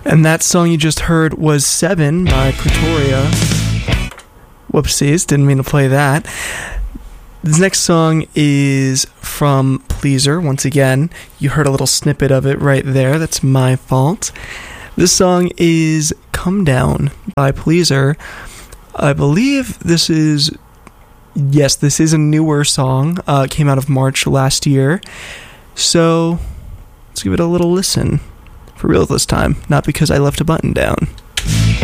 And that song you just heard was 7 by Pretoria. Whoopsies, didn't mean to play that. This next song is from Pleaser. Once again, you heard a little snippet of it right there. That's my fault. This song is Come Down by Pleaser. I believe this is a newer song. It came out of March last year. So let's give it a little listen. For real this time, not because I left a button down.